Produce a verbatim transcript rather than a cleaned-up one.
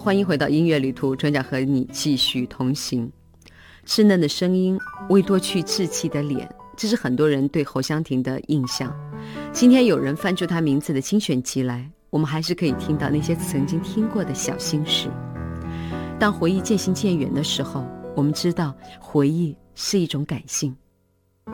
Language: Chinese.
欢迎回到音乐旅途，专家和你继续同行。稚嫩的声音，未脱去稚气的脸，这是很多人对侯湘婷的印象。今天有人翻出她名字的精选集来，我们还是可以听到那些曾经听过的小心事。当回忆渐行渐远的时候，我们知道回忆是一种感性。